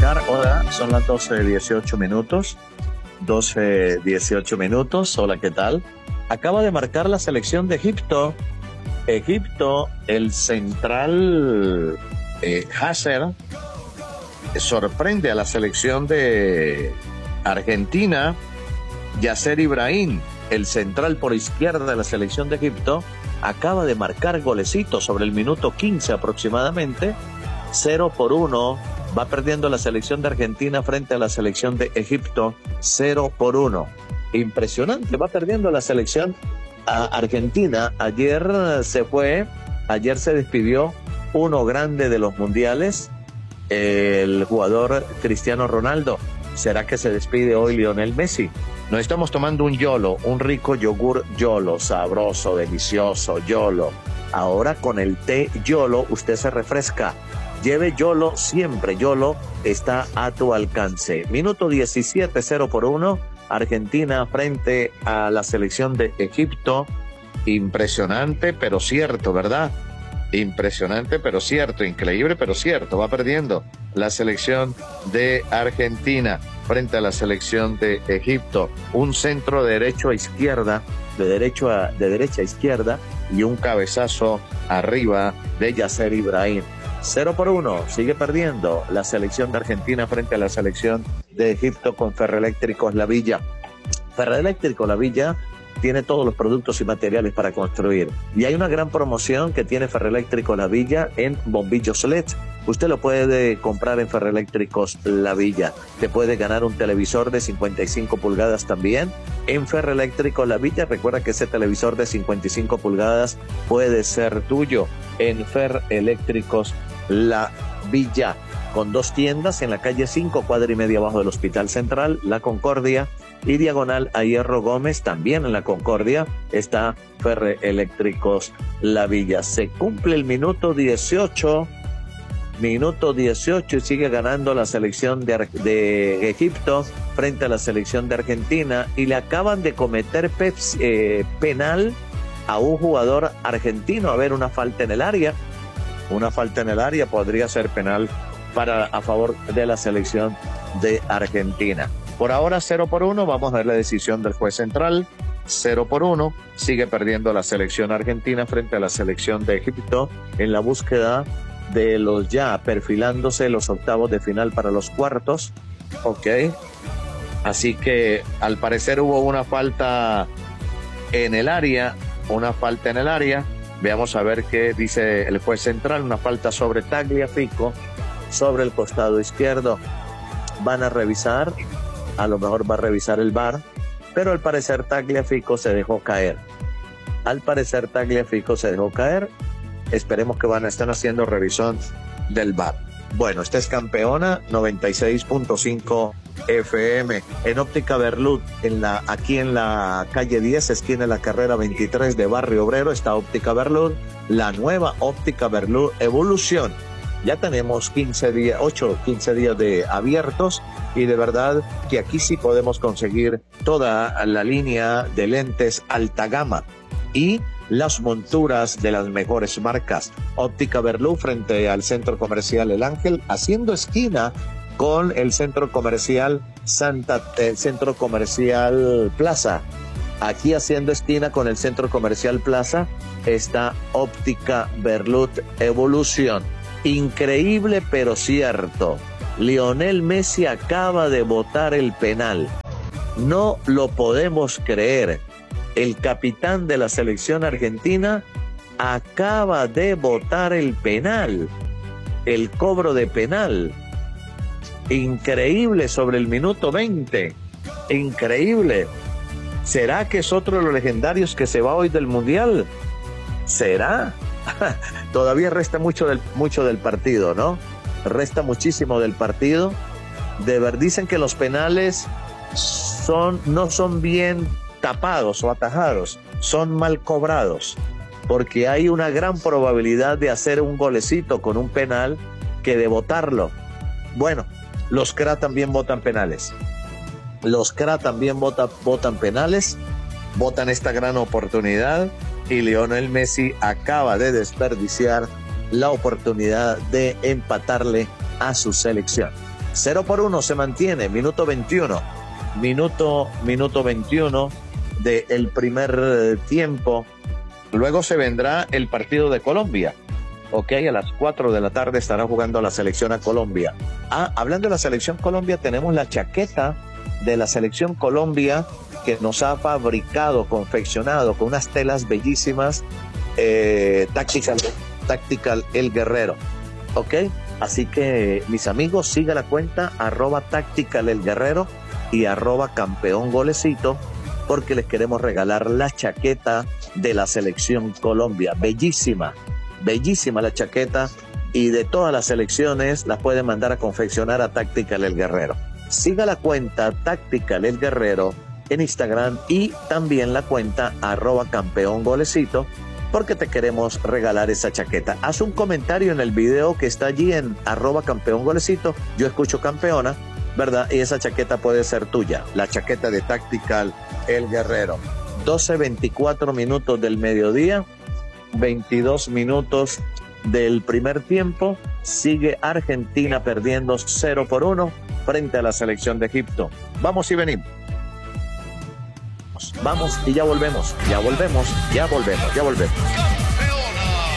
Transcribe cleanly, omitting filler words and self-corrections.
marcar, hola, son las 12:18 minutos. 12:18 minutos, hola, ¿qué tal? Acaba de marcar la selección de Egipto. Egipto, el central Hasser sorprende a la selección de Argentina. Yasser Ibrahim, el central por izquierda de la selección de Egipto, acaba de marcar golecito sobre el minuto 15 aproximadamente. 0-1, va perdiendo la selección de Argentina frente a la selección de Egipto, 0-1. Impresionante, va perdiendo la selección Argentina. Ayer se despidió uno grande de los mundiales, el jugador Cristiano Ronaldo. ¿Será que se despide hoy Lionel Messi? Nos estamos tomando un YOLO, un rico yogur YOLO, sabroso, delicioso, YOLO. Ahora con el té YOLO usted se refresca. Lleve YOLO siempre, YOLO está a tu alcance. Minuto 17, 0-1, Argentina frente a la selección de Egipto. Impresionante, pero cierto, ¿verdad? Impresionante, pero cierto, increíble, pero cierto. Va perdiendo la selección de Argentina frente a la selección de Egipto. Un centro de derecho a izquierda, de derecha a izquierda, y un cabezazo arriba de Yasser Ibrahim. 0-1, sigue perdiendo la selección de Argentina frente a la selección de Egipto con Ferroeléctricos La Villa. Ferroeléctricos La Villa tiene todos los productos y materiales para construir. Y hay una gran promoción que tiene Ferroeléctricos La Villa en bombillos LED. Usted lo puede comprar en Ferroeléctricos La Villa. Te puede ganar un televisor de 55 pulgadas también en Ferroeléctricos La Villa. Recuerda que ese televisor de 55 pulgadas puede ser tuyo en Ferroeléctricos La Villa, con 2 tiendas en la calle 5, cuadra y media abajo del Hospital Central, La Concordia, y diagonal a Hierro Gómez, también en La Concordia, está Ferroeléctricos La Villa. Se cumple el minuto 18 y sigue ganando la selección de Egipto frente a la selección de Argentina, y le acaban de cometer penal a un jugador argentino. A ver, una falta en el área podría ser penal a favor de la selección de Argentina. Por ahora 0-1, vamos a ver la decisión del juez central. 0-1, sigue perdiendo la selección argentina frente a la selección de Egipto en la búsqueda de los ya perfilándose los octavos de final para los cuartos. Ok, así que al parecer hubo una falta en el área. Veamos a ver qué dice el juez central. Una falta sobre Tagliafico, sobre el costado izquierdo. Van a revisar, a lo mejor va a revisar el VAR, pero al parecer Tagliafico se dejó caer. Esperemos que están haciendo revisión del VAR. Bueno, esta es Campeona 96.5 FM. En Óptica Berlud, aquí en la calle 10, esquina de la carrera 23 de Barrio Obrero, está Óptica Berlud, la nueva Óptica Berlud Evolución. Ya tenemos 15 días de abiertos, y de verdad que aquí sí podemos conseguir toda la línea de lentes alta gama y las monturas de las mejores marcas. Óptica Berlud frente al Centro Comercial El Ángel, haciendo esquina con el Centro Comercial Plaza. Aquí haciendo esquina con el Centro Comercial Plaza está Óptica Berlud Evolución. Increíble pero cierto, Lionel Messi acaba de botar el penal. No lo podemos creer. El capitán de la selección argentina acaba de botar el penal, el cobro de penal. Increíble, sobre el minuto 20. Increíble. ¿Será que es otro de los legendarios que se va hoy del Mundial? ¿Será? Todavía resta mucho del partido, ¿no? Resta muchísimo del partido. Dicen que los penales no son bien tapados o atajados, son mal cobrados, porque hay una gran probabilidad de hacer un golecito con un penal que de botarlo. Bueno, los CRA también botan penales. Botan esta gran oportunidad, y Lionel Messi acaba de desperdiciar la oportunidad de empatarle a su selección. 0-1 se mantiene, minuto 21. Minuto 21 del primer tiempo. Luego se vendrá el partido de Colombia. Ok, a las 4 de la tarde estará jugando la selección a Colombia. Hablando de la selección Colombia, tenemos la chaqueta de la selección Colombia que nos ha fabricado, confeccionado con unas telas bellísimas, Tactical El Guerrero. Ok, así que mis amigos, siga la cuenta @Tactical El Guerrero y @Campeón Golecito, porque les queremos regalar la chaqueta de la selección Colombia. Bellísima, bellísima la chaqueta, y de todas las selecciones las pueden mandar a confeccionar a Tactical El Guerrero. Siga la cuenta Tactical El Guerrero en Instagram y también la cuenta @Campeón Golecito, porque te queremos regalar esa chaqueta. Haz un comentario en el video que está allí en @Campeón Golecito. Yo escucho campeona, ¿verdad? Y esa chaqueta puede ser tuya, la chaqueta de Tactical El Guerrero. 12:24 minutos del mediodía, 22 minutos del primer tiempo. Sigue Argentina perdiendo 0-1 frente a la selección de Egipto. Vamos y venimos. Vamos y ya volvemos.